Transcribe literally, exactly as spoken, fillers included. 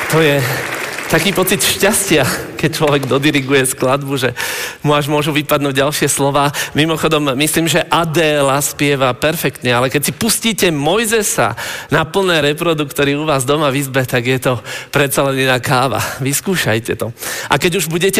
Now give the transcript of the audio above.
To je taký pocit šťastia, keď človek dodiriguje skladbu, že mu až môžu vypadnúť ďalšie slova. Mimochodom, myslím, že Adéla spieva perfektne, ale keď si pustíte Mojzesa na plné reproduktory u vás doma v izbe, tak je to predsa len iná káva. Vyskúšajte to. A keď už budete